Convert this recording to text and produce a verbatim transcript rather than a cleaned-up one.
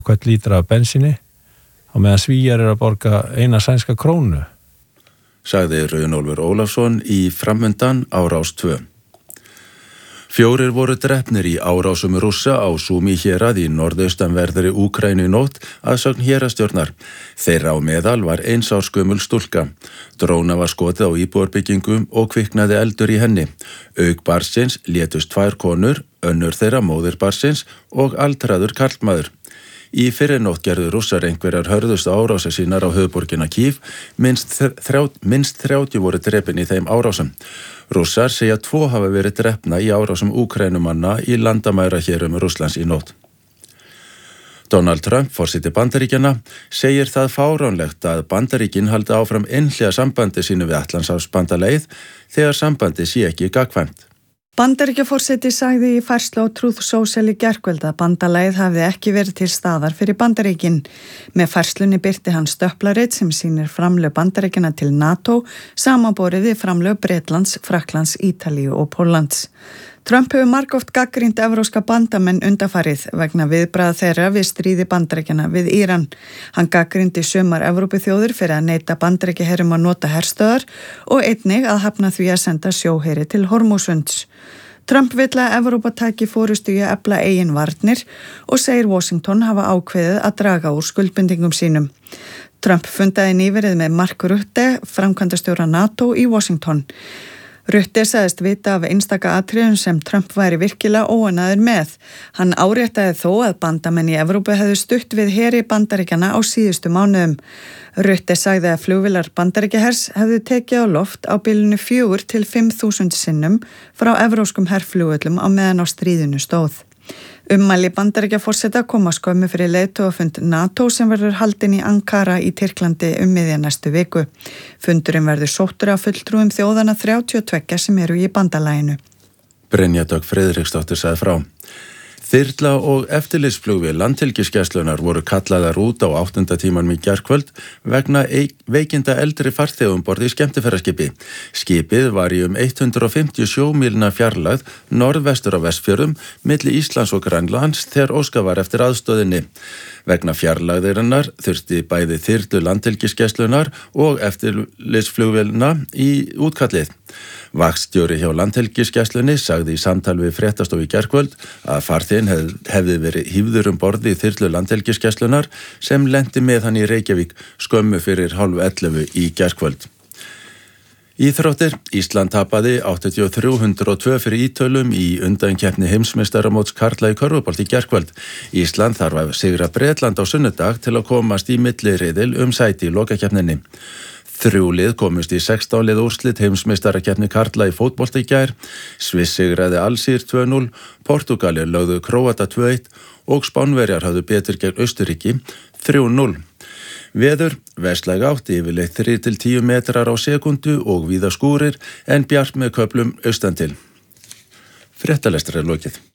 hvern lítra af bensíni á meðan Svíar eru að borga eina sænska krónu. Sagði Runólfur Ólafsson í Framundan á Rás tvö. Fjórir voru drepnir í árásum Rússa á Súmi hérað í norðaustanverðri Úkraínu í nótt að sögn hérastjórnar. Þeirra á meðal var eins árs gömul stúlka. Dróna var skotið á íbúarbyggingu og kviknaði eldur í henni. Auk barnsins létust tvær konur, önnur þeirra móðir barnsins og aldraður karlmaður. Í fyrrinótt gerðu Rússar einhverjar hörðustu árásir sínar á höfuðborgina Kív, minnst, þrjá, minnst þrjátíu voru drepin í þeim árásum. Rússar segja tvo hafa verið drepna í árásum Úkraínumanna í landamærahéruðum Rússlands í nótt. Donald Trump, forseti Bandaríkjanna, segir það fáránlegt að Bandaríkin haldi áfram einhliða sambandi sínu við Atlantshafsbandalagið þegar sambandi sé ekki gagnkvæmt. Bandaríkjaforseti sagði í færslu á Truth Social í gærkvöld að bandalagið hafði ekki verið til staðar fyrir Bandaríkin. Með færslunni birti hann stöplarit sem sýnir framlög Bandaríkjanna til NATO samanborið við framlög Bretlands, Frakklands, Ítalíu og Póllands. Trump hefur margoft gagnrýnt evrópska bandamenn undanfarið vegna viðbragða þeirra við stríði Bandaríkjanna við Íran. Hann gagnrýndi sumar Evrópuþjóðir fyrir að neita Bandaríkjaherum að nota herstöðar og einnig að hafna því að senda sjóheri til Hormúsunds. Trump vill að Evrópa taki forystu í að efla eigin varnir og segir Washington hafa ákveðið að draga úr skuldbindingum sínum. Trump fundaði nýverið með Mark Rutte, framkvæmdastjóra NATO í Washington. Rutte sagðist vita af einstaka atriðum sem Trump væri virkilega óánægður með. Hann áréttaði þó að bandamenn í Evrópu hefðu stutt við heri Bandaríkjanna á síðustu mánuðum. Rutte sagði að flugvélar Bandaríkjahers hefðu tekið á loft á bilinu fjögur til fimm þúsund sinnum frá evrópskum herflugvöllum á meðan á stríðinu stóð. Ummæli Bandaríkjaforseta koma skömmu fyrir leiðtogafund NATO sem verður haldinn í Ankara í Tyrklandi um miðja næstu viku. Fundurinn verður sóttur af fulltrúum þjóðanna þrjátíu og tvö sem eru í bandalaginu. Brynja Dögg Friðriksdóttir sagði frá. Þyrla og eftirlitsflugvél Landhelgisgæslunnar voru kallaðar út á áttunda tímanum í gærkvöld vegna veikinda eldri farþegum um borð í skemmtiferðaskipi. Skipið var í um hundrað og fimmtíu sjómílna fjarlægð norðvestur á Vestfjörðum milli Íslands og Grænlands þegar óskað var eftir aðstoðinni. Vegna fjarlægðirinnar þurfti bæði þyrlu Landhelgisgæslunnar og eftirlitsflugvélina í útkallið. Vaktstjóri hjá Landhelgisgæslunni sagði í samtali við fréttastofu í gærkvöld að farþeginn hef, hefði verið hífður um borði í þyrlu Landhelgisgæslunnar sem lenti með hann í Reykjavík skömmu fyrir hálf ellefu í gærkvöld. Íþróttir, Ísland tapaði áttatíu og þrjú til hundrað og tvö fyrir Ítölum í undankeppni heimsmeistaramóts karla í körfubolta í gærkvöld. Ísland þarf að sigra Bretland á sunnudag til að komast í milliriðil um sæti í lokakeppninni. Þrjú lið komust í sextán liða úrslit heimsmeistarakeppni karla í fótbolta í gær. Sviss sigraði Alsír tvö núll, Portúgalir lögðu Króata tvö eitt og Spánverjar hafðu betur gegn Austurríki þrjú núll. Veður, vestlæg átt yfirleitt þrír til tíu metrar á sekundu og víða skúrir en bjart með köflum austan til. Fréttalestur er lokið.